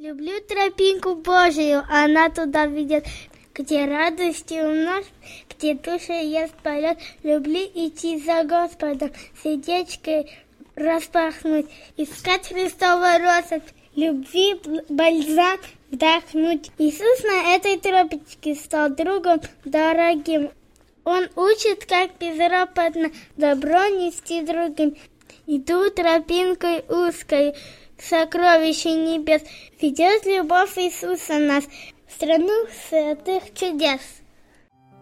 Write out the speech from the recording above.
Люблю тропинку Божию, она туда ведет, где радости умножь, где душа ест полет. Люблю идти за Господом, сердечко распахнуть, искать Христова россыпь, любви бальзам вдохнуть. Иисус на этой тропинке стал другом дорогим. Он учит, как безропотно добро нести другим. Иду тропинкой узкой, сокровища небес, ведет любовь Иисуса нас в страну святых чудес.